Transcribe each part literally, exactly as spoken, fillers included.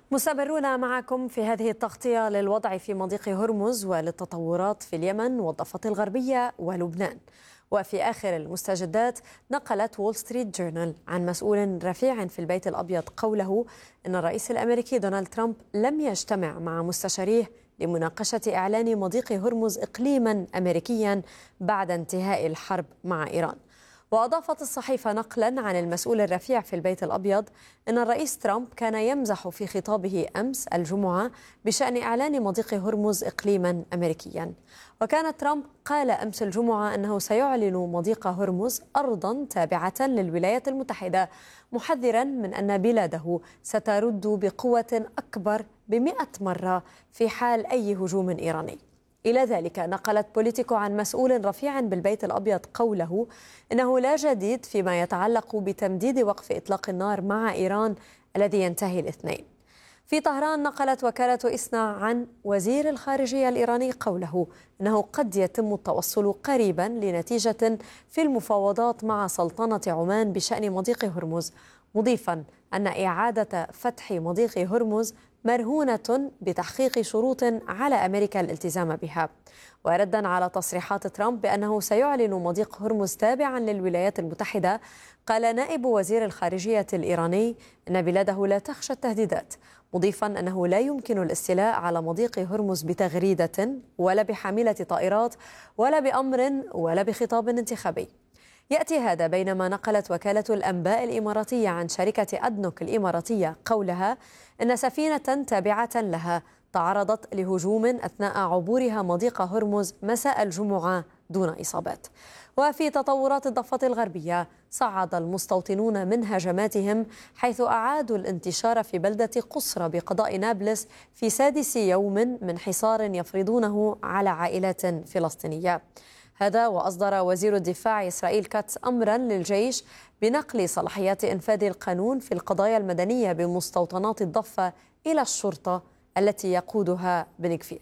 مستمرون معكم في هذه التغطية للوضع في مضيق هرمز وللتطورات في اليمن والضفة الغربية ولبنان. وفي آخر المستجدات، نقلت وول ستريت جورنال عن مسؤول رفيع في البيت الأبيض قوله إن الرئيس الأمريكي دونالد ترامب لم يجتمع مع مستشاريه لمناقشة إعلان مضيق هرمز إقليما أمريكيا بعد انتهاء الحرب مع إيران. وأضافت الصحيفة نقلا عن المسؤول الرفيع في البيت الأبيض أن الرئيس ترامب كان يمزح في خطابه أمس الجمعة بشأن إعلان مضيق هرمز إقليما أمريكيا. وكان ترامب قال أمس الجمعة أنه سيعلن مضيق هرمز أرضا تابعة للولايات المتحدة، محذرا من أن بلاده سترد بقوة أكبر بمئة مرة في حال أي هجوم إيراني. إلى ذلك، نقلت بوليتيكو عن مسؤول رفيع بالبيت الأبيض قوله إنه لا جديد فيما يتعلق بتمديد وقف إطلاق النار مع إيران الذي ينتهي الاثنين. في طهران، نقلت وكالة إسنا عن وزير الخارجية الإيراني قوله إنه قد يتم التوصل قريبا لنتيجة في المفاوضات مع سلطنة عمان بشأن مضيق هرمز، مضيفا أن إعادة فتح مضيق هرمز مرهونة بتحقيق شروط على أمريكا الالتزام بها. وردا على تصريحات ترامب بأنه سيعلن مضيق هرمز تابعا للولايات المتحدة، قال نائب وزير الخارجية الإيراني أن بلاده لا تخشى التهديدات، مضيفا أنه لا يمكن الاستيلاء على مضيق هرمز بتغريدة ولا بحاملة طائرات ولا بأمر ولا بخطاب انتخابي. يأتي هذا بينما نقلت وكالة الأنباء الإماراتية عن شركة أدنوك الإماراتية قولها إن سفينة تابعة لها تعرضت لهجوم أثناء عبورها مضيق هرمز مساء الجمعة دون إصابات. وفي تطورات الضفة الغربية، صعد المستوطنون من هجماتهم حيث أعادوا الانتشار في بلدة قصرى بقضاء نابلس في سادس يوم من حصار يفرضونه على عائلات فلسطينية. هذا وأصدر وزير الدفاع إسرائيل كاتس أمرا للجيش بنقل صلاحيات إنفاذ القانون في القضايا المدنية بمستوطنات الضفة إلى الشرطة التي يقودها بن غفير.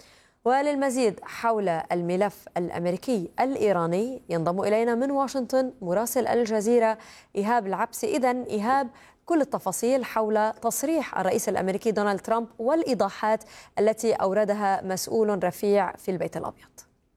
وللمزيد حول الملف الأمريكي الإيراني ينضم إلينا من واشنطن مراسل الجزيرة إيهاب العبسي. إذن إيهاب، كل التفاصيل حول تصريح الرئيس الأمريكي دونالد ترامب والإيضاحات التي أوردها مسؤول رفيع في البيت الأبيض.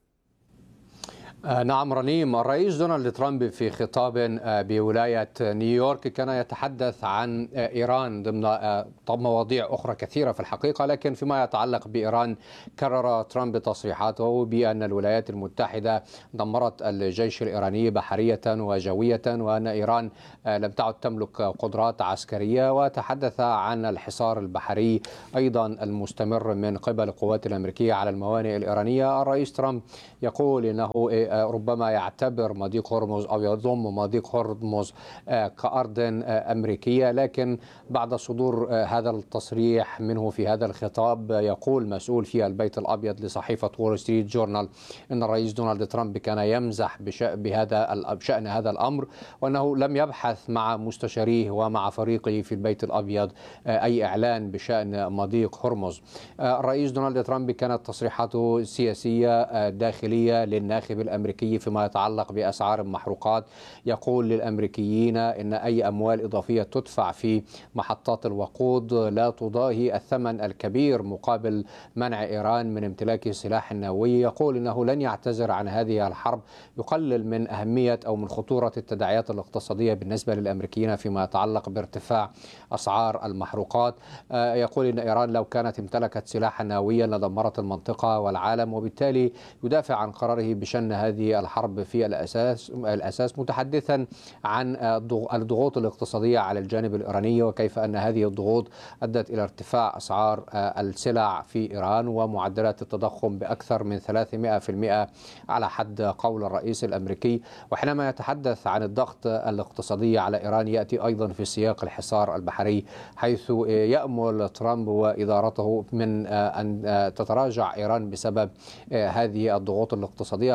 نعم رنيم، الرئيس دونالد ترامب في خطاب بولاية نيويورك كان يتحدث عن إيران ضمن مواضيع أخرى كثيرة في الحقيقة، لكن فيما يتعلق بإيران كرر ترامب تصريحاته بأن الولايات المتحدة دمرت الجيش الإيراني بحرية وجوية وأن إيران لم تعد تملك قدرات عسكرية، وتحدث عن الحصار البحري أيضا المستمر من قبل القوات الأمريكية على الموانئ الإيرانية. الرئيس ترامب يقول إنه ربما يعتبر مضيق هرمز أو يضم مضيق هرمز كأرض أمريكية، لكن بعد صدور هذا التصريح منه في هذا الخطاب يقول مسؤول في البيت الأبيض لصحيفة وول ستريت جورنال أن الرئيس دونالد ترامب كان يمزح بهذا بشأن هذا الأمر، وأنه لم يبحث مع مستشاريه ومع فريقه في البيت الأبيض أي إعلان بشأن مضيق هرمز. الرئيس دونالد ترامب كانت تصريحاته سياسية داخلية للناخب الأمريكي فيما يتعلق بأسعار المحروقات. يقول للأمريكيين إن أي أموال إضافية تدفع في محطات الوقود لا تضاهي الثمن الكبير مقابل منع إيران من امتلاك سلاح نووي. يقول إنه لن يعتذر عن هذه الحرب، يقلل من أهمية أو من خطورة التداعيات الاقتصادية بالنسبة للأمريكيين فيما يتعلق بارتفاع أسعار المحروقات. يقول إن إيران لو كانت امتلكت سلاحا نوويا لدمرت المنطقة والعالم، وبالتالي يدافع عن قراره بشأن هذه الحرب في الأساس الأساس متحدثا عن الضغوط الاقتصادية على الجانب الإيراني وكيف أن هذه الضغوط أدت إلى ارتفاع أسعار السلع في إيران ومعدلات التضخم بأكثر من ثلاثمئة بالمئة على حد قول الرئيس الأمريكي. وحينما يتحدث عن الضغط الاقتصادي على إيران يأتي أيضا في سياق الحصار البحري، حيث يأمل ترامب وإدارته من أن تتراجع إيران بسبب هذه الضغوط الاقتصادية، خاصة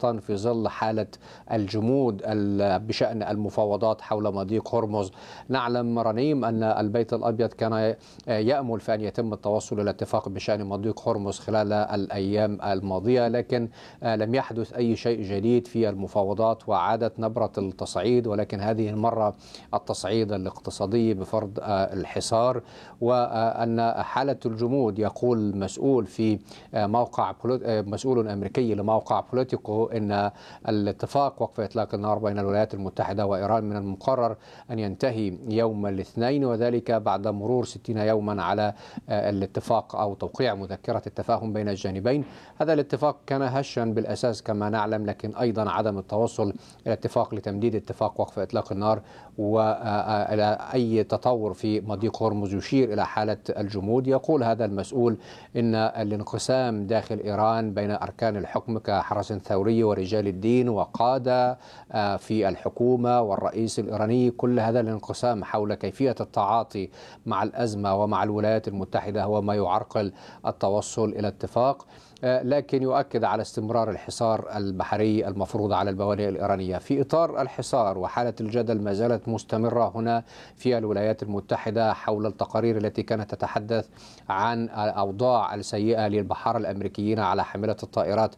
خاصة في ظل حالة الجمود بشأن المفاوضات حول مضيق هرمز. نعلم رنيم أن البيت الأبيض كان يأمل في أن يتم التوصل إلى اتفاق بشأن مضيق هرمز خلال الأيام الماضية، لكن لم يحدث أي شيء جديد في المفاوضات وعادت نبرة التصعيد، ولكن هذه المرة التصعيد الاقتصادي بفرض الحصار، وأن حالة الجمود يقول مسؤول في موقع مسؤول أمريكي لموقع بوليتيكو إن الاتفاق وقف إطلاق النار بين الولايات المتحدة وإيران من المقرر أن ينتهي يوم الاثنين، وذلك بعد مرور ستين يوما على الاتفاق أو توقيع مذكرة التفاهم بين الجانبين. هذا الاتفاق كان هشا بالأساس كما نعلم، لكن أيضا عدم التوصل إلى اتفاق لتمديد اتفاق وقف إطلاق النار وإلى أي تطور في مضيق هرمز يشير إلى حالة الجمود. يقول هذا المسؤول إن الانقسام داخل إيران بين أركان الحكم كحرس ثوري ورجال الدين وقادة في الحكومة والرئيس الإيراني، كل هذا الانقسام حول كيفية التعاطي مع الأزمة ومع الولايات المتحدة هو ما يعرقل التوصل إلى اتفاق، لكن يؤكد على استمرار الحصار البحري المفروض على الموانئ الإيرانية. في إطار الحصار وحالة الجدل ما زالت مستمرة هنا في الولايات المتحدة حول التقارير التي كانت تتحدث عن الأوضاع السيئة للبحارة الأمريكيين على حاملة الطائرات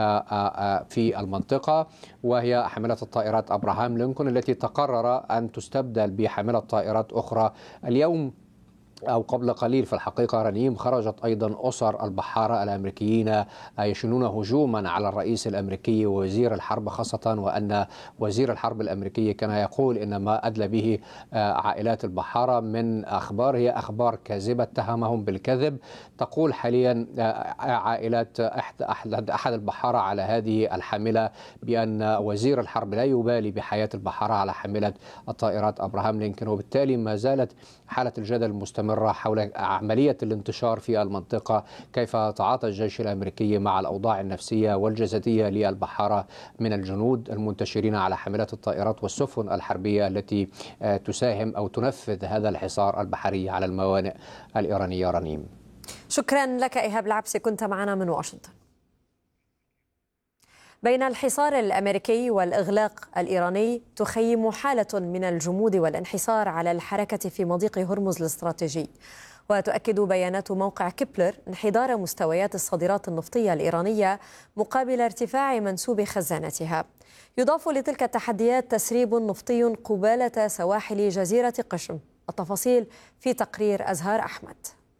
في المنطقة، وهي حاملة الطائرات أبراهام لينكولن التي تقرر أن تستبدل بحاملة طائرات أخرى. اليوم أو قبل قليل في الحقيقة رنيم خرجت أيضا أسر البحارة الأمريكيين يشنون هجوما على الرئيس الأمريكي ووزير الحرب، خاصة وأن وزير الحرب الأمريكي كان يقول إن ما أدلى به عائلات البحارة من أخبار هي أخبار كاذبة، اتهمهم بالكذب. تقول حاليا عائلات أحد أحد البحارة على هذه الحاملة بأن وزير الحرب لا يبالي بحياة البحارة على حاملة الطائرات أبراهام لينكولن، وبالتالي ما زالت حالة الجدل مستمرة حول عملية الانتشار في المنطقة، كيف تعاطى الجيش الأمريكي مع الأوضاع النفسية والجسدية للبحارة من الجنود المنتشرين على حاملات الطائرات والسفن الحربية التي تساهم أو تنفذ هذا الحصار البحري على الموانئ الإيرانية. رنيم، شكرا لك إيهاب العبسي، كنت معنا من واشنطن. بين الحصار الأمريكي والإغلاق الإيراني تخيم حالة من الجمود والانحصار على الحركة في مضيق هرمز الاستراتيجي، وتؤكد بيانات موقع كيبلر انحدار مستويات الصادرات النفطية الإيرانية مقابل ارتفاع منسوب خزانتها. يضاف لتلك التحديات تسريب نفطي قبالة سواحل جزيرة قشم. التفاصيل في تقرير أزهار أحمد.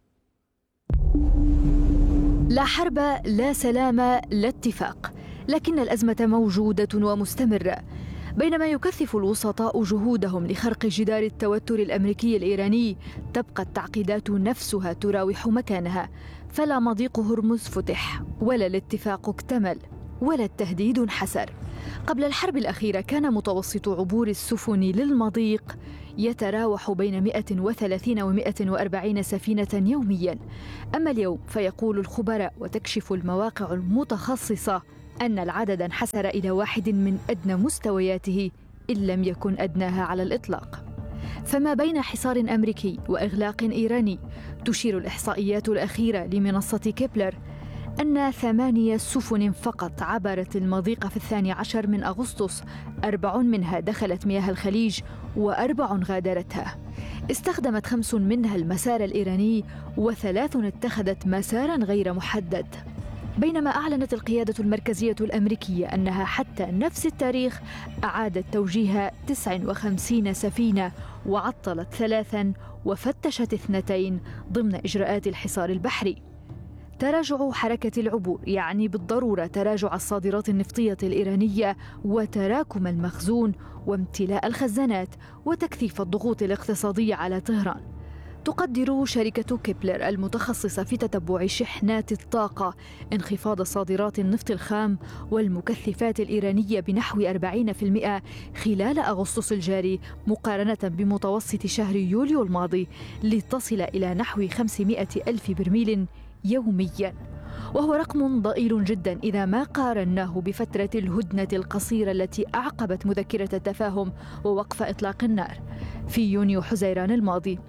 لا حرب، لا سلام، لا اتفاق، لكن الأزمة موجودة ومستمرة. بينما يكثف الوسطاء جهودهم لخرق جدار التوتر الأمريكي الإيراني، تبقى التعقيدات نفسها تراوح مكانها، فلا مضيق هرمز فتح، ولا الاتفاق اكتمل، ولا التهديد انحسر. قبل الحرب الأخيرة كان متوسط عبور السفن للمضيق يتراوح بين مئة وثلاثين ومئة وأربعين سفينة يومياً. أما اليوم فيقول الخبراء وتكشف المواقع المتخصصة أن العدد انحسر إلى واحد من أدنى مستوياته إن لم يكن أدناها على الإطلاق. فما بين حصار أمريكي وإغلاق إيراني، تشير الإحصائيات الأخيرة لمنصة كيبلر أن ثمانية سفن فقط عبرت المضيق في الثاني عشر من أغسطس، أربع منها دخلت مياه الخليج وأربع غادرتها. استخدمت خمس منها المسار الإيراني وثلاث اتخذت مسارا غير محدد. بينما أعلنت القيادة المركزية الأمريكية أنها حتى نفس التاريخ أعادت توجيه تسع وخمسين سفينة وعطلت ثلاثا وفتشت اثنتين ضمن إجراءات الحصار البحري. تراجع حركة العبور يعني بالضرورة تراجع الصادرات النفطية الإيرانية وتراكم المخزون وامتلاء الخزانات وتكثيف الضغوط الاقتصادية على طهران. تقدر شركة كيبلر المتخصصة في تتبع شحنات الطاقة انخفاض صادرات النفط الخام والمكثفات الإيرانية بنحو أربعين بالمئة خلال أغسطس الجاري مقارنة بمتوسط شهر يوليو الماضي، لتصل إلى نحو خمسمئة ألف برميل يومياً، وهو رقم ضئيل جدا إذا ما قارناه بفترة الهدنة القصيرة التي أعقبت مذكرة التفاهم ووقف إطلاق النار في يونيو حزيران الماضي.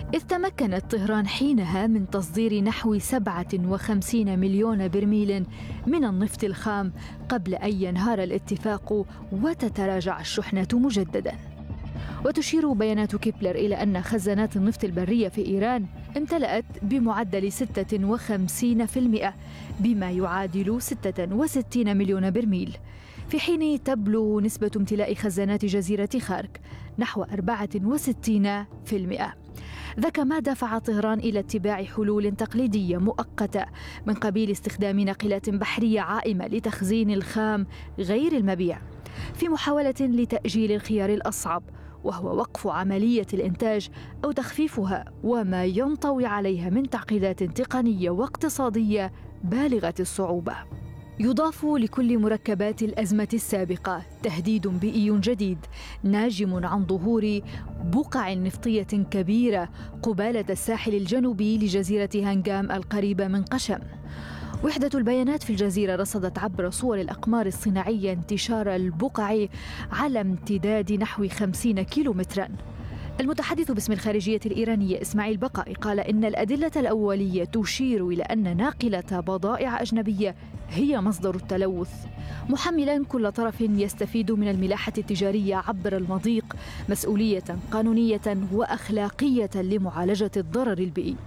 إذ تمكنت طهران حينها من تصدير نحو سبعة وخمسين مليون برميل من النفط الخام قبل أن ينهار الاتفاق وتتراجع الشحنات مجدداً. وتشير بيانات كيبلر إلى أن خزانات النفط البرية في إيران امتلأت بمعدل ستة وخمسين بالمئة بما يعادل ستة وستين مليون برميل، في حين تبلغ نسبة امتلاء خزانات جزيرة خارك نحو أربعة وستين بالمئة. ذاك ما دفع طهران إلى اتباع حلول تقليدية مؤقتة من قبيل استخدام ناقلات بحرية عائمة لتخزين الخام غير المبيع، في محاولة لتأجيل الخيار الأصعب وهو وقف عملية الإنتاج أو تخفيفها، وما ينطوي عليها من تعقيدات تقنية واقتصادية بالغة الصعوبة. يضاف لكل مركبات الأزمة السابقة تهديد بيئي جديد ناجم عن ظهور بقع نفطية كبيرة قبالة الساحل الجنوبي لجزيرة هانغام القريبة من قشم. وحدة البيانات في الجزيرة رصدت عبر صور الأقمار الصناعية انتشار البقع على امتداد نحو خمسين كيلومتراً. المتحدث باسم الخارجية الإيرانية إسماعيل بقائي قال إن الأدلة الأولية تشير إلى أن ناقلة بضائع أجنبية هي مصدر التلوث، محملاً كل طرف يستفيد من الملاحة التجارية عبر المضيق مسؤولية قانونية وأخلاقية لمعالجة الضرر البيئي.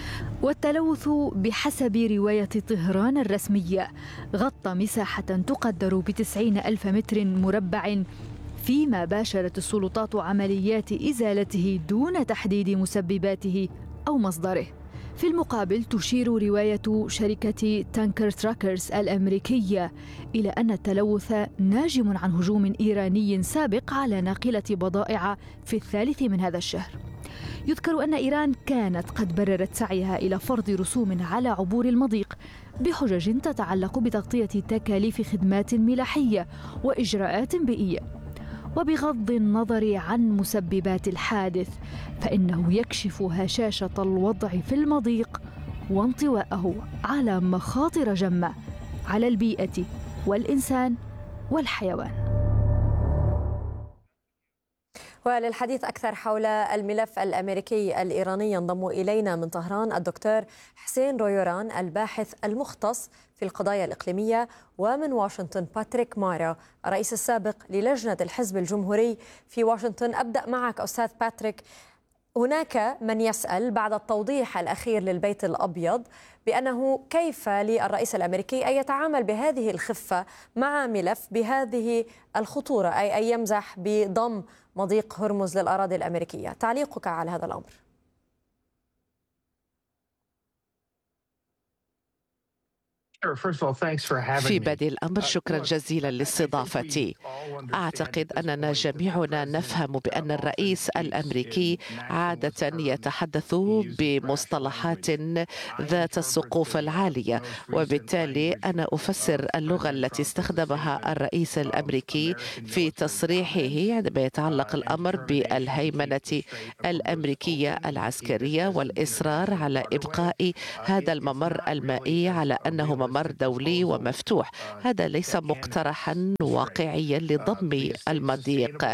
والتلوث بحسب رواية طهران الرسمية غطى مساحة تقدر بتسعين ألف متر مربع، فيما باشرت السلطات عمليات إزالته دون تحديد مسبباته أو مصدره. في المقابل تشير رواية شركة تانكر تراكرز الأمريكية إلى أن التلوث ناجم عن هجوم إيراني سابق على ناقلة بضائع في الثالث من هذا الشهر. يذكر أن إيران كانت قد بررت سعيها إلى فرض رسوم على عبور المضيق بحجج تتعلق بتغطية تكاليف خدمات ملاحية وإجراءات بيئية. وبغض النظر عن مسببات الحادث فإنه يكشف هشاشة الوضع في المضيق وانطواءه على مخاطر جمة على البيئة والإنسان والحيوان. وللحديث أكثر حول الملف الأمريكي الإيراني ينضم إلينا من طهران الدكتور حسين رويوران الباحث المختص في القضايا الإقليمية، ومن واشنطن باتريك مارا الرئيس السابق للجنة الحزب الجمهوري في واشنطن. أبدأ معك أستاذ باتريك. هناك من يسأل بعد التوضيح الأخير للبيت الأبيض بأنه كيف للرئيس الأمريكي أن يتعامل بهذه الخفة مع ملف بهذه الخطورة، أي أن يمزح بضم مضيق هرمز للأراضي الأمريكية. تعليقك على هذا الأمر؟ في بدء الأمر شكرا جزيلا لاستضافتي. أعتقد أننا جميعنا نفهم بأن الرئيس الأمريكي عادة يتحدث بمصطلحات ذات السقوف العالية، وبالتالي أنا أفسر اللغة التي استخدمها الرئيس الأمريكي في تصريحه عندما يتعلق الأمر بالهيمنة الأمريكية العسكرية والإصرار على إبقاء هذا الممر المائي على أنه ممر دولي ومفتوح. هذا ليس مقترحا واقعيا لضم المضيق.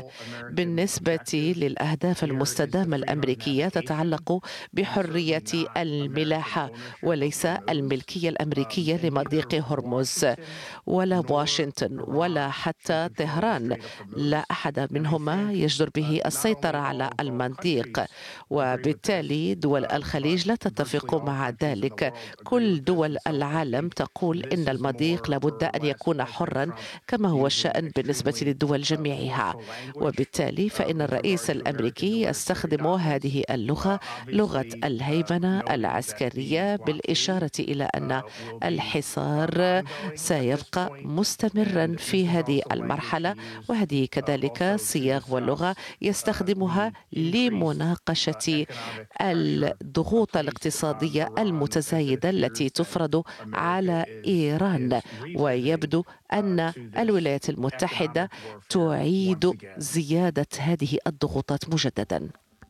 بالنسبة للأهداف المستدامة الأمريكية تتعلق بحرية الملاحة وليس الملكية الأمريكية لمضيق هرمز. ولا واشنطن ولا حتى طهران لا أحد منهما يجدر به السيطرة على المضيق، وبالتالي دول الخليج لا تتفق مع ذلك. كل دول العالم تقول إن المضيق لابد أن يكون حرا كما هو الشأن بالنسبة للدول جميعها، وبالتالي فإن الرئيس الأمريكي يستخدم هذه اللغة، لغة الهيمنة العسكرية، بالإشارة إلى أن الحصار سيبقى مستمرا في هذه المرحلة، وهذه كذلك صياغ ولغة يستخدمها لمناقشة الضغوط الاقتصادية المتزايدة التي تفرض على إيران. ويبدو أن الولايات المتحدة تعيد زيادة هذه الضغوطات مجددا.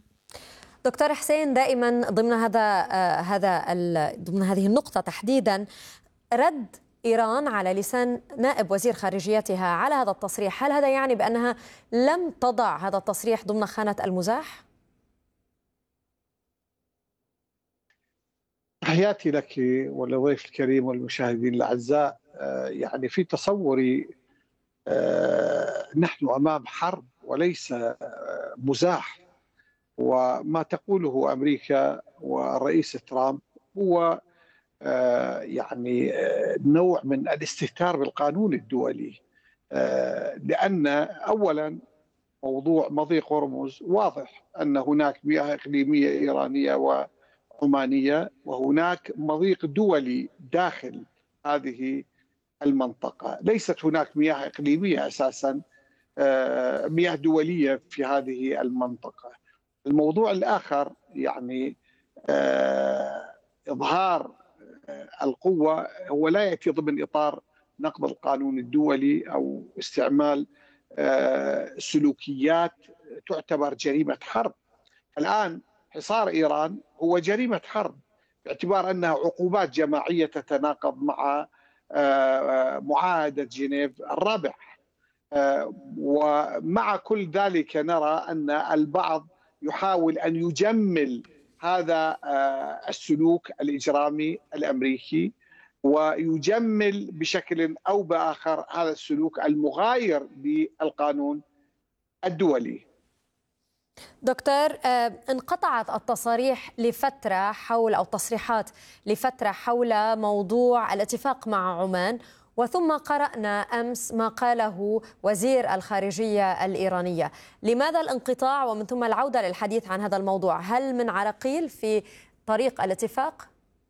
دكتور حسين، دائما ضمن هذا آه هذا ضمن هذه النقطة تحديدا رد إيران على لسان نائب وزير خارجيتها على هذا التصريح، هل هذا يعني بأنها لم تضع هذا التصريح ضمن خانة المزاح؟ تحياتي لك ولضيف الكريم والمشاهدين الأعزاء. يعني في تصوري نحن أمام حرب وليس مزاح، وما تقوله أمريكا والرئيس ترامب هو يعني نوع من الاستهتار بالقانون الدولي، لأن أولا موضوع مضيق هرمز واضح أن هناك مياه إقليمية إيرانية وعمانية، وهناك مضيق دولي داخل هذه المنطقة. ليست هناك مياه إقليمية أساسا، مياه دولية في هذه المنطقة. الموضوع الآخر يعني إظهار القوة هو لا يأتي ضمن إطار نقض القانون الدولي أو استعمال سلوكيات تعتبر جريمة حرب. الآن حصار إيران هو جريمة حرب باعتبار أنها عقوبات جماعية تتناقض مع معاهدة جنيف الرابع. ومع كل ذلك نرى أن البعض يحاول أن يجمل هذا السلوك الإجرامي الأمريكي، ويجمل بشكل أو بآخر هذا السلوك المغاير للقانون الدولي. دكتور، انقطعت التصاريح لفترة حول أو تصريحات لفترة حول موضوع الاتفاق مع عمان، وثم قرأنا أمس ما قاله وزير الخارجية الإيرانية. لماذا الانقطاع ومن ثم العودة للحديث عن هذا الموضوع؟ هل من عراقيل في طريق الاتفاق؟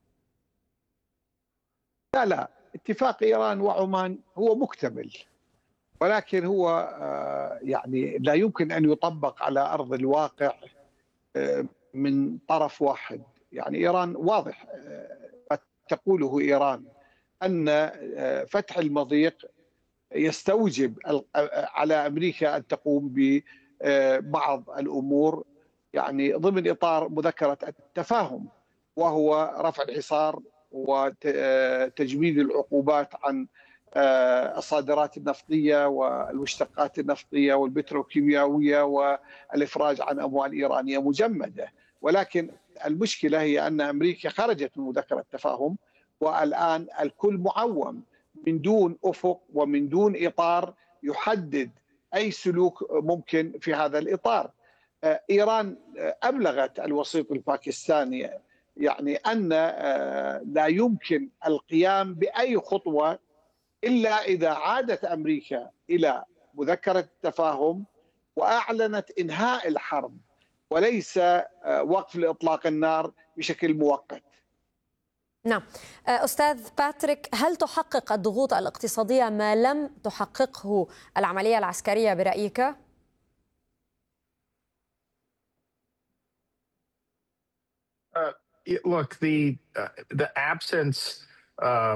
لا لا، اتفاق إيران وعمان هو مكتمل، ولكن هو يعني لا يمكن أن يطبق على أرض الواقع من طرف واحد. يعني إيران واضح تقوله إيران أن فتح المضيق يستوجب على أمريكا أن تقوم ببعض الأمور يعني ضمن إطار مذكرة التفاهم، وهو رفع الحصار وتجميد العقوبات عن الصادرات النفطية والمشتقات النفطية والبتروكيماوية والإفراج عن أموال إيرانية مجمدة. ولكن المشكلة هي أن أمريكا خرجت من مذكرة التفاهم، والآن الكل معوم من دون أفق ومن دون إطار يحدد أي سلوك ممكن في هذا الإطار. إيران أبلغت الوسيط الباكستاني يعني أن لا يمكن القيام بأي خطوة إلا إذا عادت أمريكا إلى مذكرة التفاهم وأعلنت إنهاء الحرب، وليس وقف لإطلاق النار بشكل مؤقت. نعم أستاذ باتريك، هل تحقق الضغوط الاقتصادية ما لم تحققه العملية العسكرية برأيك؟ Uh, look, the uh, the absence uh,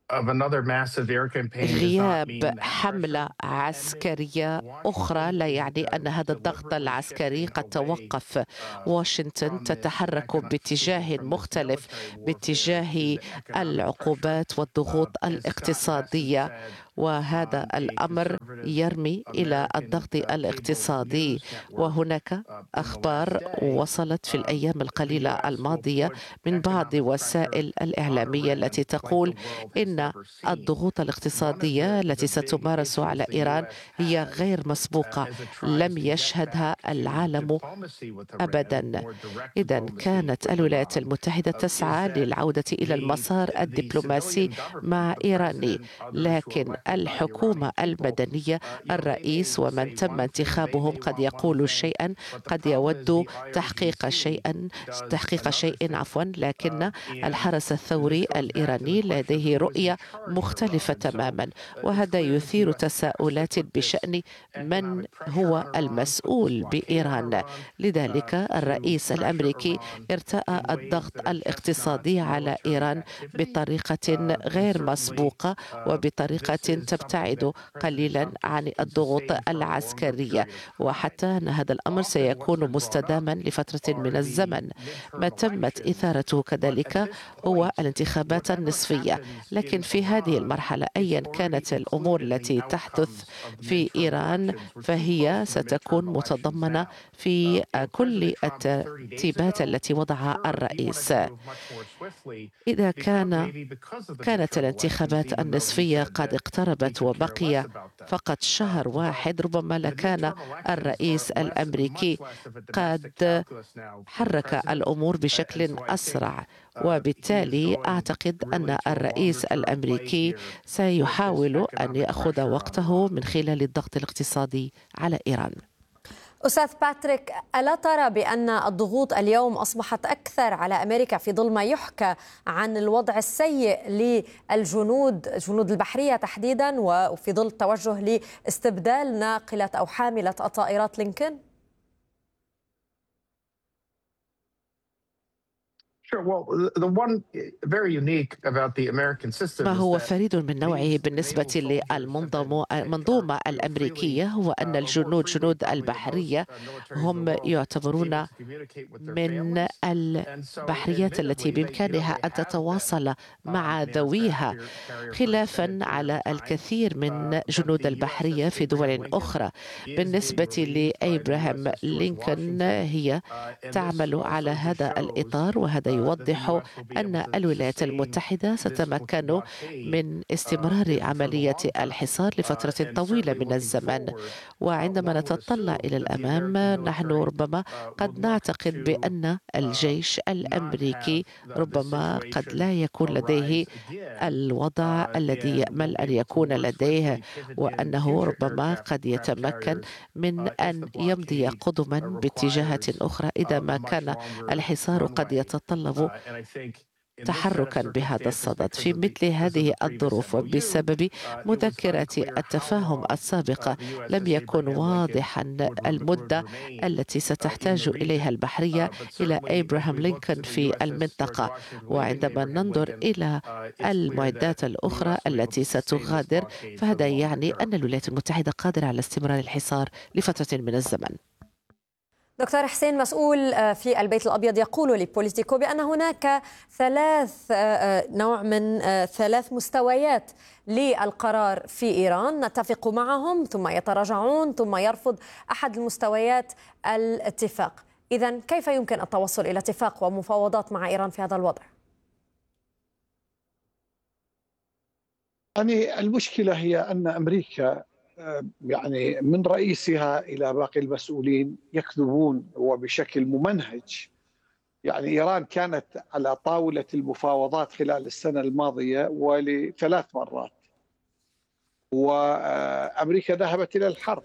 غياب حملة عسكرية أخرى لا يعني أن هذا الضغط العسكري قد توقف. واشنطن تتحرك باتجاه مختلف، باتجاه العقوبات والضغوط الاقتصادية، وهذا الأمر يرمي إلى الضغط الاقتصادي. وهناك أخبار وصلت في الأيام القليلة الماضية من بعض وسائل الإعلامية التي تقول إن الضغوط الاقتصادية التي ستمارس على إيران هي غير مسبوقة، لم يشهدها العالم أبدا. إذا كانت الولايات المتحدة تسعى للعودة إلى المسار الدبلوماسي مع إيران، لكن الحكومة المدنية، الرئيس ومن تم انتخابهم قد يقول شيئا، قد يود تحقيق شيئا تحقيق شيء عفوا لكن الحرس الثوري الإيراني لديه رؤية مختلفة تماما، وهذا يثير تساؤلات بشأن من هو المسؤول بإيران. لذلك الرئيس الأمريكي ارتأى الضغط الاقتصادي على إيران بطريقة غير مسبوقة وبطريقة ولكن تبتعد قليلا عن الضغوط العسكرية، وحتى أن هذا الأمر سيكون مستداما لفترة من الزمن. ما تمت إثارته كذلك هو الانتخابات النصفية، لكن في هذه المرحلة أيا كانت الأمور التي تحدث في إيران فهي ستكون متضمنة في كل الترتيبات التي وضعها الرئيس. إذا كان كانت الانتخابات النصفية قد اقتربت وبقي فقط شهر واحد، ربما لكان الرئيس الأمريكي قد حرك الأمور بشكل أسرع، وبالتالي أعتقد أن الرئيس الأمريكي سيحاول أن يأخذ وقته من خلال الضغط الاقتصادي على إيران. أستاذ باتريك، ألا ترى بأن الضغوط اليوم أصبحت أكثر على أمريكا في ظل ما يحكى عن الوضع السيء للجنود جنود البحرية تحديدا، وفي ظل توجه لاستبدال ناقلة أو حاملة الطائرات لينكولن؟ ما هو فريد من نوعه بالنسبة للمنظومة الأمريكية هو أن الجنود جنود البحرية هم يعتبرون من البحريات التي بإمكانها أن تتواصل مع ذويها، خلافا على الكثير من جنود البحرية في دول أخرى. بالنسبة لإبراهام لينكولن هي تعمل على هذا الإطار، وهذا يوضح أن الولايات المتحدة ستتمكن من استمرار عملية الحصار لفترة طويلة من الزمن. وعندما نتطلع إلى الأمام نحن ربما قد نعتقد بأن الجيش الأمريكي ربما قد لا يكون لديه الوضع الذي يأمل أن يكون لديه، وأنه ربما قد يتمكن من أن يمضي قدما باتجاهات أخرى إذا ما كان الحصار قد يتطلب تحركا بهذا الصدد. في مثل هذه الظروف وبسبب مذكرة التفاهم السابقة لم يكن واضحا المدة التي ستحتاج إليها البحرية إلى إبراهام لينكولن في المنطقة. وعندما ننظر إلى المعدات الأخرى التي ستغادر فهذا يعني أن الولايات المتحدة قادرة على استمرار الحصار لفترة من الزمن. دكتور حسين، مسؤول في البيت الأبيض يقول لبوليتيكو بأن هناك ثلاث نوع من ثلاث مستويات للقرار في إيران، نتفق معهم ثم يتراجعون ثم يرفض أحد المستويات الاتفاق. إذن كيف يمكن التوصل إلى اتفاق ومفاوضات مع إيران في هذا الوضع؟ يعني المشكلة هي أن أمريكا يعني من رئيسها إلى باقي المسؤولين يكذبون وبشكل ممنهج. يعني إيران كانت على طاولة المفاوضات خلال السنة الماضية ولثلاث مرات، وأمريكا ذهبت إلى الحرب.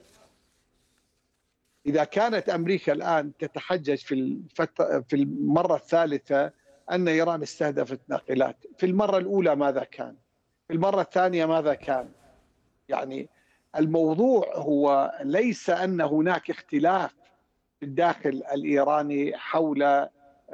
إذا كانت أمريكا الآن تتحجج في الفترة في المرة الثالثة أن إيران استهدفت ناقلات، في المرة الأولى ماذا كان؟ في المرة الثانية ماذا كان؟ يعني الموضوع هو ليس أن هناك اختلاف في الداخل الإيراني حول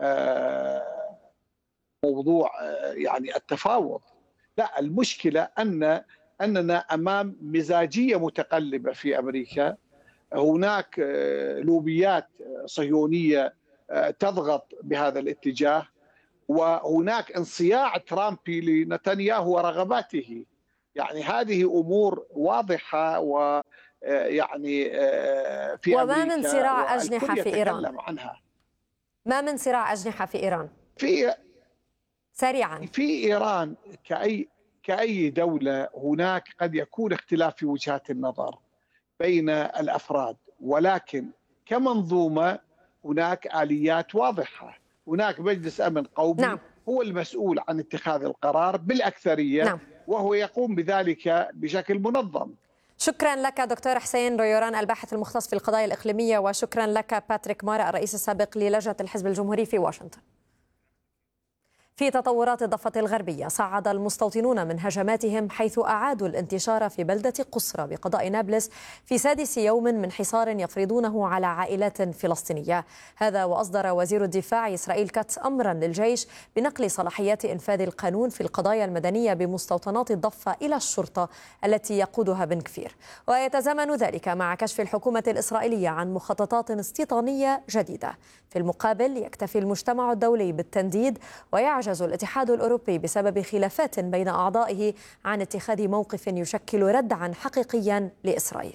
موضوع يعني التفاوض، لا، المشكلة أن أننا أمام مزاجية متقلبة في أمريكا. هناك لوبيات صهيونية تضغط بهذا الاتجاه، وهناك انصياع ترامبي لنتنياهو ورغباته. يعني هذه أمور واضحة ويعني في وما أمريكا من صراع أجنحة في إيران عنها. ما من صراع أجنحة في إيران في سريعا في إيران كأي كأي دولة هناك قد يكون اختلاف في وجهات النظر بين الأفراد، ولكن كمنظومة هناك آليات واضحة. هناك مجلس أمن قومي نعم. هو المسؤول عن اتخاذ القرار بالأكثرية، نعم. وهو يقوم بذلك بشكل منظم. شكرا لك دكتور حسين رويوران الباحث المختص في القضايا الإقليمية، وشكرا لك باتريك مارا الرئيس السابق للجنة الحزب الجمهوري في واشنطن. في تطورات الضفة الغربية، صعد المستوطنون من هجماتهم حيث أعادوا الانتشار في بلدة قصرى بقضاء نابلس في سادس يوم من حصار يفرضونه على عائلات فلسطينية. هذا وأصدر وزير الدفاع إسرائيل كاتس أمرا للجيش بنقل صلاحيات إنفاذ القانون في القضايا المدنية بمستوطنات الضفة إلى الشرطة التي يقودها بن كفير، ويتزامن ذلك مع كشف الحكومة الإسرائيلية عن مخططات استيطانية جديدة. في المقابل يكتفي المجتمع الدولي بالتنديد، ويعجز الاتحاد الأوروبي بسبب خلافات بين أعضائه عن اتخاذ موقف يشكل ردعا حقيقيا لإسرائيل.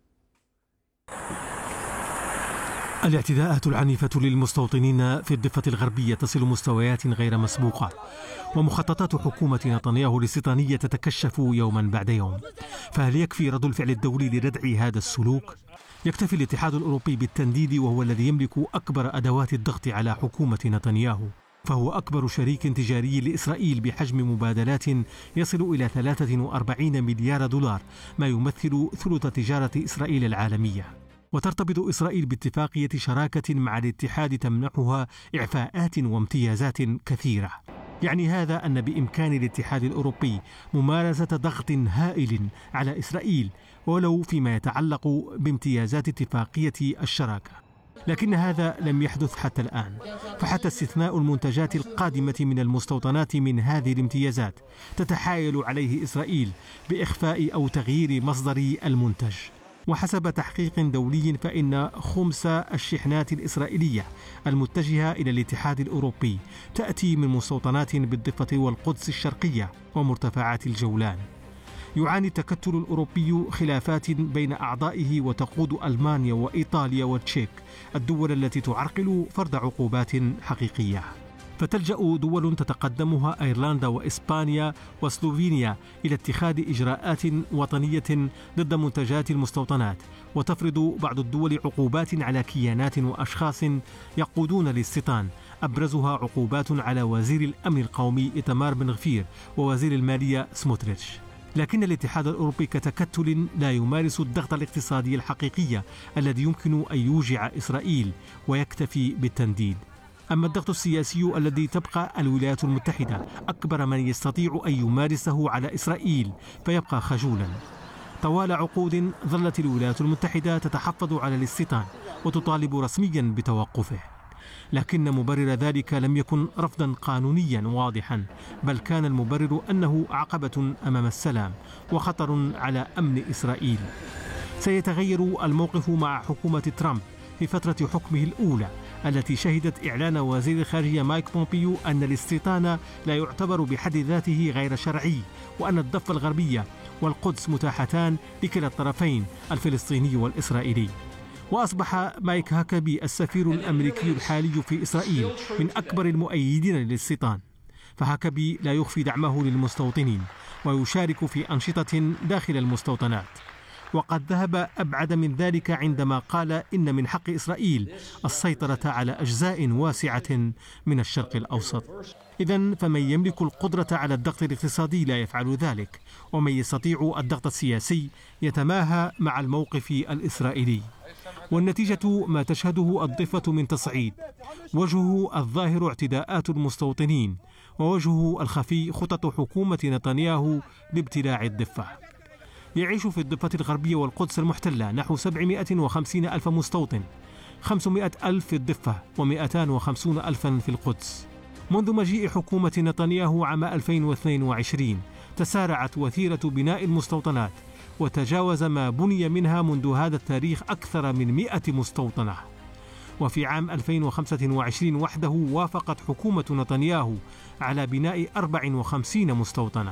الاعتداءات العنيفة للمستوطنين في الضفة الغربية تصل مستويات غير مسبوقة، ومخططات حكومة نتنياهو الاستيطانية تتكشف يوما بعد يوم. فهل يكفي رد الفعل الدولي لردع هذا السلوك؟ يكتفي الاتحاد الأوروبي بالتنديد، وهو الذي يملك أكبر أدوات الضغط على حكومة نتنياهو، فهو أكبر شريك تجاري لإسرائيل بحجم مبادلات يصل إلى ثلاثة وأربعين مليار دولار، ما يمثل ثلث تجارة إسرائيل العالمية. وترتبط إسرائيل باتفاقية شراكة مع الاتحاد تمنحها إعفاءات وامتيازات كثيرة. يعني هذا أن بإمكان الاتحاد الأوروبي ممارسة ضغط هائل على إسرائيل، ولو فيما يتعلق بامتيازات اتفاقية الشراكة. لكن هذا لم يحدث حتى الآن، فحتى استثناء المنتجات القادمة من المستوطنات من هذه الامتيازات تتحايل عليه إسرائيل بإخفاء أو تغيير مصدر المنتج. وحسب تحقيق دولي فإن خمس الشحنات الإسرائيلية المتجهة إلى الاتحاد الأوروبي تأتي من مستوطنات بالضفة والقدس الشرقية ومرتفعات الجولان. يعاني التكتل الأوروبي خلافات بين أعضائه، وتقود ألمانيا وإيطاليا والتشيك الدول التي تعرقل فرض عقوبات حقيقية. فتلجأ دول تتقدمها أيرلندا وإسبانيا وسلوفينيا إلى اتخاذ إجراءات وطنية ضد منتجات المستوطنات، وتفرض بعض الدول عقوبات على كيانات وأشخاص يقودون الاستيطان، أبرزها عقوبات على وزير الأمن القومي إيتمار بن غفير ووزير المالية سموتريتش. لكن الاتحاد الأوروبي كتكتل لا يمارس الضغط الاقتصادي الحقيقي الذي يمكن أن يوجع إسرائيل، ويكتفي بالتنديد. أما الضغط السياسي الذي تبقى الولايات المتحدة أكبر من يستطيع أن يمارسه على إسرائيل، فيبقى خجولا. طوال عقود ظلت الولايات المتحدة تتحفظ على الاستيطان وتطالب رسميا بتوقفه، لكن مبرر ذلك لم يكن رفضا قانونيا واضحا، بل كان المبرر أنه عقبة أمام السلام وخطر على أمن إسرائيل. سيتغير الموقف مع حكومة ترامب في فترة حكمه الأولى، التي شهدت إعلان وزير الخارجية مايك بومبيو أن الاستيطان لا يعتبر بحد ذاته غير شرعي، وأن الضفة الغربية والقدس متاحتان لكلا الطرفين الفلسطيني والإسرائيلي. وأصبح مايك هاكابي السفير الأمريكي الحالي في إسرائيل من أكبر المؤيدين للاستيطان. فهاكابي لا يخفي دعمه للمستوطنين، ويشارك في أنشطة داخل المستوطنات، وقد ذهب أبعد من ذلك عندما قال إن من حق إسرائيل السيطرة على أجزاء واسعة من الشرق الأوسط. إذن فمن يملك القدرة على الضغط الاقتصادي لا يفعل ذلك، ومن يستطيع الضغط السياسي يتماهى مع الموقف الإسرائيلي. والنتيجة ما تشهده الضفة من تصعيد، وجهه الظاهر اعتداءات المستوطنين، ووجهه الخفي خطط حكومة نتنياهو لابتلاع الضفة. يعيش في الضفة الغربية والقدس المحتلة نحو سبعمائة وخمسين ألف مستوطن، خمسمائة ألف في الضفة ومئتين وخمسين ألفا في القدس. منذ مجيء حكومة نتنياهو عام ألفين واثنين وعشرين تسارعت وتيرة بناء المستوطنات، وتجاوز ما بني منها منذ هذا التاريخ أكثر من مئة مستوطنة. وفي عام ألفين وخمسة وعشرين وحده وافقت حكومة نتنياهو على بناء أربع وخمسين مستوطنة.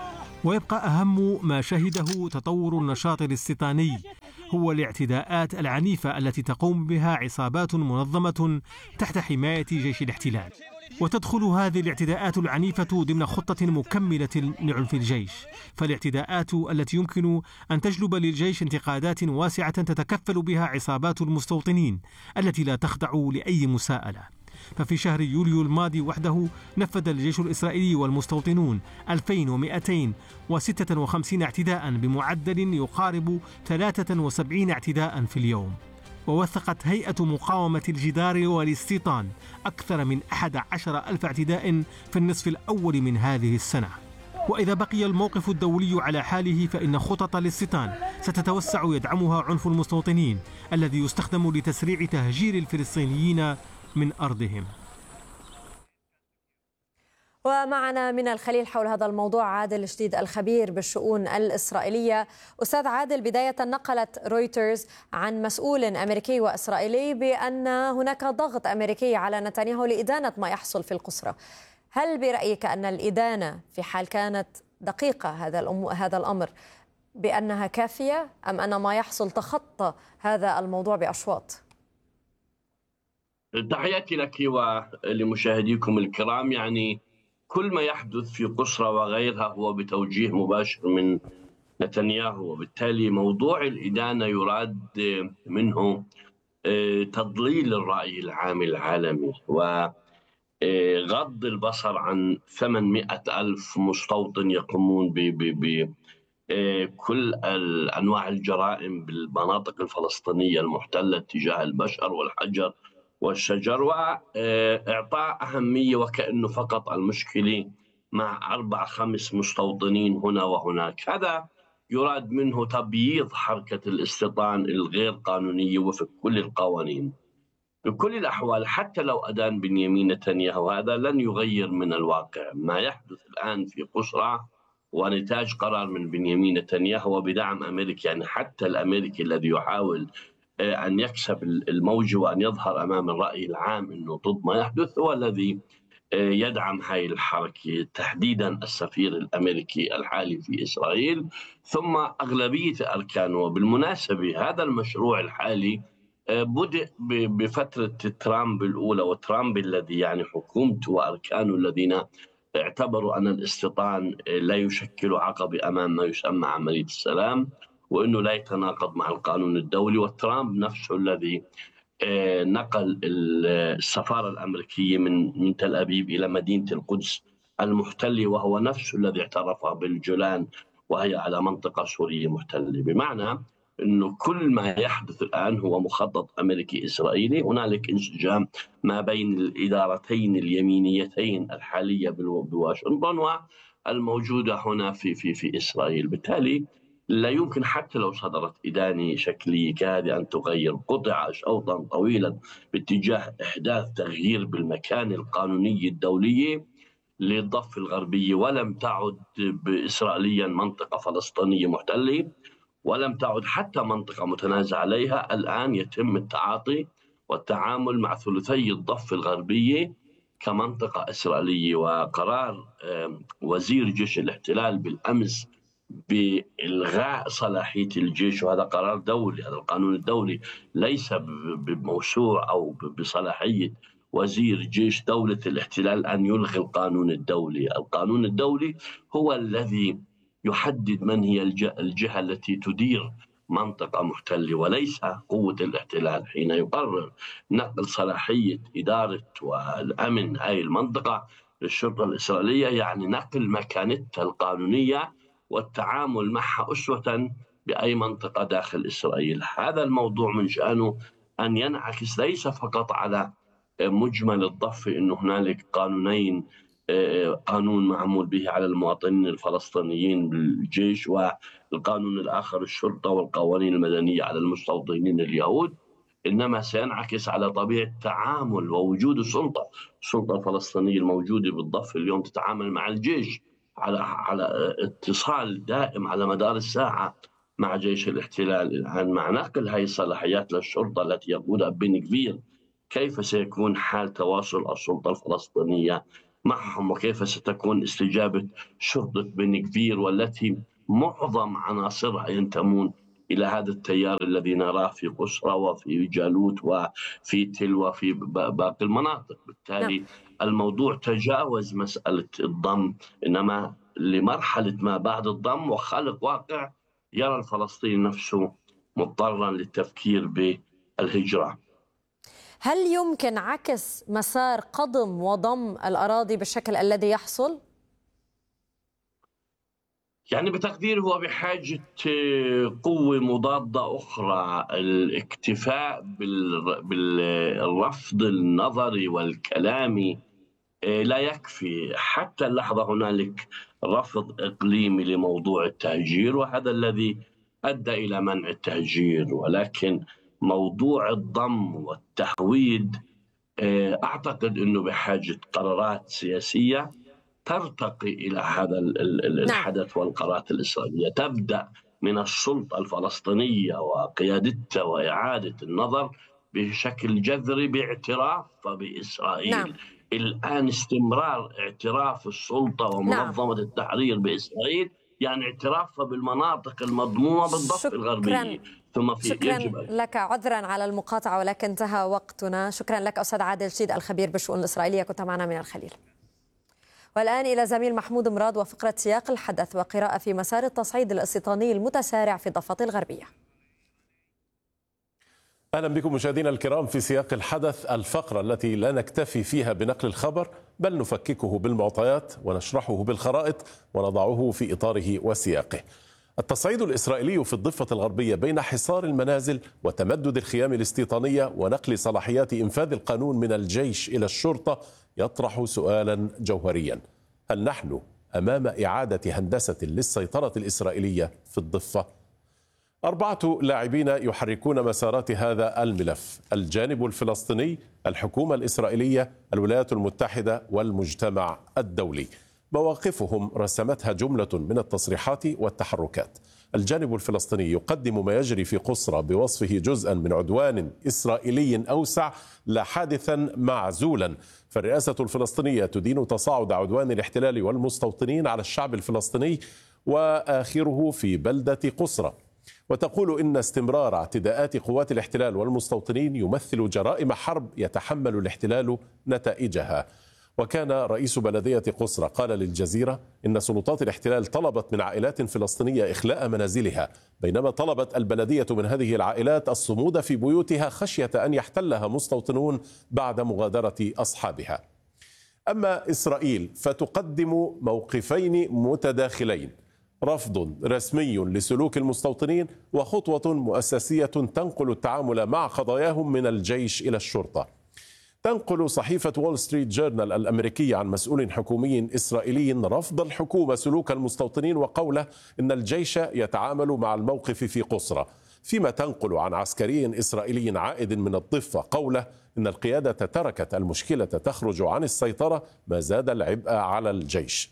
ويبقى أهم ما شهده تطور النشاط الاستيطاني هو الاعتداءات العنيفة التي تقوم بها عصابات منظمة تحت حماية جيش الاحتلال. وتدخل هذه الاعتداءات العنيفة ضمن خطة مكملة لعنف الجيش، فالاعتداءات التي يمكن أن تجلب للجيش انتقادات واسعة تتكفل بها عصابات المستوطنين التي لا تخضع لأي مساءلة. ففي شهر يوليو الماضي وحده نفذ الجيش الإسرائيلي والمستوطنون ألفين ومئتين وستة وخمسين اعتداء بمعدل يقارب ثلاثة وسبعين اعتداء في اليوم. ووثقت هيئة مقاومة الجدار والاستيطان أكثر من أحد عشر ألف اعتداء في النصف الأول من هذه السنة. وإذا بقي الموقف الدولي على حاله فإن خطط الاستيطان ستتوسع يدعمها عنف المستوطنين الذي يستخدم لتسريع تهجير الفلسطينيين من أرضهم. ومعنا من الخليل حول هذا الموضوع عادل جديد الخبير بالشؤون الإسرائيلية. أستاذ عادل، بداية نقلت رويترز عن مسؤول أمريكي وإسرائيلي بأن هناك ضغط أمريكي على نتنياهو لإدانة ما يحصل في القسرة. هل برأيك أن الإدانة في حال كانت دقيقة هذا هذا الأمر بأنها كافية، أم أن ما يحصل تخطى هذا الموضوع بأشواط؟ تحياتي لك ولمشاهديكم الكرام. يعني كل ما يحدث في قسرة وغيرها هو بتوجيه مباشر من نتنياهو، وبالتالي موضوع الإدانة يراد منه تضليل الرأي العام العالمي وغض البصر عن ثمانمائة ألف مستوطن يقومون بكل أنواع الجرائم بالمناطق الفلسطينية المحتلة تجاه البشر والحجر والشجر، وإعطاء أهمية وكأنه فقط المشكلة مع أربع خمس مستوطنين هنا وهناك. هذا يراد منه تبييض حركة الاستيطان الغير قانونية وفق كل القوانين. بكل الأحوال حتى لو أدان بنيامين نتنياهو هذا لن يغير من الواقع. ما يحدث الآن في قسرة ونتاج قرار من بنيامين نتنياهو بدعم أمريكي. يعني حتى الأمريكي الذي يحاول أن يكسب الموجة وأن يظهر أمام الرأي العام أنه ضد ما يحدث هو الذي يدعم هذه الحركة، تحديدا السفير الأمريكي الحالي في إسرائيل ثم أغلبية أركانه. وبالمناسبة هذا المشروع الحالي بدأ بفترة ترامب الأولى، وترامب الذي يعني حكومته وأركانه الذين اعتبروا أن الاستيطان لا يشكل عقبة أمام ما يسمى عملية السلام، وأنه لا يتناقض مع القانون الدولي. وترامب نفسه الذي نقل السفارة الأمريكية من من تل أبيب إلى مدينة القدس المحتلة، وهو نفسه الذي اعترف بالجولان وهي على منطقة سورية محتلة. بمعنى أنه كل ما يحدث الآن هو مخطط أمريكي إسرائيلي. هنالك انسجام ما بين الإدارتين اليمينيتين الحالية بواشنطن والموجودة هنا في في في إسرائيل. بالتالي لا يمكن حتى لو صدرت إدانة شكلية كهذه أن تغير قطع شوطا طويلا باتجاه إحداث تغيير بالمكان القانوني الدولي للضفة الغربية، ولم تعد بإسرائيليا منطقة فلسطينية محتلة، ولم تعد حتى منطقة متنازع عليها. الآن يتم التعاطي والتعامل مع ثلثي الضفة الغربية كمنطقة إسرائيلية. وقرار وزير جيش الاحتلال بالأمس بإلغاء صلاحية الجيش، وهذا قرار دولي، هذا القانون الدولي ليس بموسوعة أو بصلاحية وزير جيش دولة الاحتلال أن يلغي القانون الدولي. القانون الدولي هو الذي يحدد من هي الجهة التي تدير منطقة محتلة، وليس قوة الاحتلال حين يقرر نقل صلاحية إدارة والأمن هذه المنطقة للشرطة الإسرائيلية، يعني نقل مكانتها القانونية والتعامل معها أسوة بأي منطقة داخل إسرائيل. هذا الموضوع من شأنه أن ينعكس ليس فقط على مجمل الضفة أنه هنالك قانونين، قانون معمول به على المواطنين الفلسطينيين بالجيش، والقانون الآخر الشرطة والقوانين المدنية على المستوطنين اليهود، إنما سينعكس على طبيعة تعامل ووجود السلطة السلطة الفلسطينية الموجودة بالضفة اليوم تتعامل مع الجيش على على اتصال دائم على مدار الساعة مع جيش الاحتلال. الآن مع نقل هذه الصلاحيات للشرطة التي يقودها بن غفير، كيف سيكون حال تواصل السلطة الفلسطينية معهم، وكيف ستكون استجابة شرطة بن غفير والتي معظم عناصرها ينتمون إلى هذا التيار الذي نراه في قسرة وفي جالوت وفي تل وفي باقي المناطق. بالتالي الموضوع تجاوز مسألة الضم، إنما لمرحلة ما بعد الضم وخلق واقع يرى الفلسطيني نفسه مضطرا للتفكير بالهجرة. هل يمكن عكس مسار قضم وضم الأراضي بالشكل الذي يحصل؟ يعني بتقديري هو بحاجة قوة مضادة أخرى. الاكتفاء بالرفض النظري والكلامي لا يكفي. حتى اللحظة هنالك رفض إقليمي لموضوع التهجير، وهذا الذي أدى إلى منع التهجير، ولكن موضوع الضم والتهويد أعتقد أنه بحاجة قرارات سياسية ترتقي إلى هذا الحدث والقرارات الإسرائيلية، تبدأ من السلطة الفلسطينية وقيادتها وإعادة النظر بشكل جذري باعتراف بإسرائيل. نعم. الآن استمرار اعتراف السلطة ومنظمة نعم. التحرير بإسرائيل يعني اعترافها بالمناطق المضمومة بالضفة الغربية. ثم في شكرا يجب لك، عذرا على المقاطعة ولكن انتهى وقتنا. شكرا لك أستاذ عادل شديد الخبير بالشؤون الإسرائيلية، كنت معنا من الخليل. والآن إلى زميل محمود مراد وفقرة سياق الحدث وقراءة في مسار التصعيد الاستيطاني المتسارع في الضفة الغربية. أهلا بكم مشاهدينا الكرام في سياق الحدث، الفقرة التي لا نكتفي فيها بنقل الخبر بل نفككه بالمعطيات ونشرحه بالخرائط ونضعه في إطاره وسياقه. التصعيد الإسرائيلي في الضفة الغربية بين حصار المنازل وتمدد الخيام الاستيطانية ونقل صلاحيات إنفاذ القانون من الجيش إلى الشرطة يطرح سؤالا جوهريا: هل نحن أمام إعادة هندسة للسيطرة الإسرائيلية في الضفة؟ أربعة لاعبين يحركون مسارات هذا الملف: الجانب الفلسطيني، الحكومة الإسرائيلية، الولايات المتحدة والمجتمع الدولي. مواقفهم رسمتها جملة من التصريحات والتحركات. الجانب الفلسطيني يقدم ما يجري في قصرى بوصفه جزءا من عدوان إسرائيلي أوسع لا حادثا معزولا، فالرئاسة الفلسطينية تدين تصاعد عدوان الاحتلال والمستوطنين على الشعب الفلسطيني وآخره في بلدة قصرى، وتقول إن استمرار اعتداءات قوات الاحتلال والمستوطنين يمثل جرائم حرب يتحمل الاحتلال نتائجها. وكان رئيس بلدية قصرى قال للجزيرة إن سلطات الاحتلال طلبت من عائلات فلسطينية إخلاء منازلها، بينما طلبت البلدية من هذه العائلات الصمود في بيوتها خشية أن يحتلها مستوطنون بعد مغادرة أصحابها. أما إسرائيل فتقدم موقفين متداخلين: رفض رسمي لسلوك المستوطنين، وخطوة مؤسسية تنقل التعامل مع قضاياهم من الجيش إلى الشرطة. تنقل صحيفة وول ستريت جورنال الأمريكية عن مسؤول حكومي إسرائيلي رفض الحكومة سلوك المستوطنين وقوله إن الجيش يتعامل مع الموقف في قصرى، فيما تنقل عن عسكري إسرائيلي عائد من الضفة قوله إن القيادة تركت المشكلة تخرج عن السيطرة، ما زاد العبء على الجيش.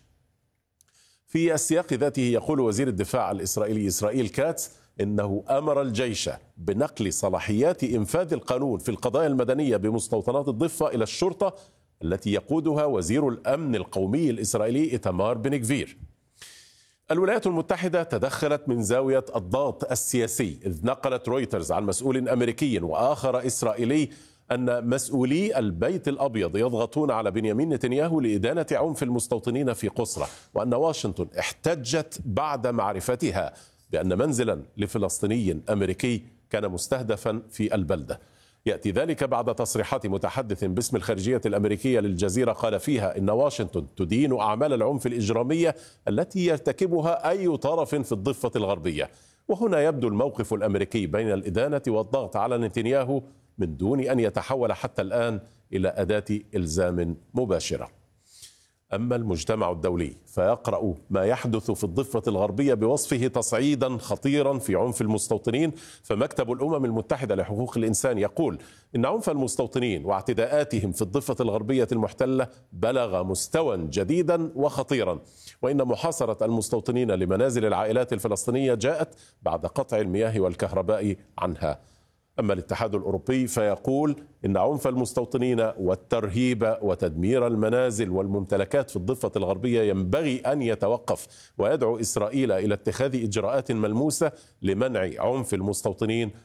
في السياق ذاته يقول وزير الدفاع الإسرائيلي إسرائيل كاتس إنه أمر الجيش بنقل صلاحيات إنفاذ القانون في القضايا المدنية بمستوطنات الضفة إلى الشرطة التي يقودها وزير الأمن القومي الإسرائيلي إيتمار بن غفير. الولايات المتحدة تدخلت من زاوية الضغط السياسي، إذ نقلت رويترز عن مسؤول أمريكي وآخر إسرائيلي أن مسؤولي البيت الأبيض يضغطون على بنيامين نتنياهو لإدانة عنف المستوطنين في قصرى، وأن واشنطن احتجت بعد معرفتها بأن منزلا لفلسطيني أمريكي كان مستهدفا في البلدة. يأتي ذلك بعد تصريحات متحدث باسم الخارجية الأمريكية للجزيرة قال فيها إن واشنطن تدين أعمال العنف الإجرامية التي يرتكبها أي طرف في الضفة الغربية. وهنا يبدو الموقف الأمريكي بين الإدانة والضغط على نتنياهو من دون أن يتحول حتى الآن إلى أداة إلزام مباشرة. أما المجتمع الدولي فيقرأ ما يحدث في الضفة الغربية بوصفه تصعيدا خطيرا في عنف المستوطنين، فمكتب الأمم المتحدة لحقوق الإنسان يقول إن عنف المستوطنين واعتداءاتهم في الضفة الغربية المحتلة بلغ مستوى جديدا وخطيرا، وإن محاصرة المستوطنين لمنازل العائلات الفلسطينية جاءت بعد قطع المياه والكهرباء عنها. أما الاتحاد الأوروبي فيقول إن عنف المستوطنين والترهيب وتدمير المنازل والممتلكات في الضفة الغربية ينبغي أن يتوقف، ويدعو إسرائيل إلى اتخاذ إجراءات ملموسة لمنع عنف المستوطنين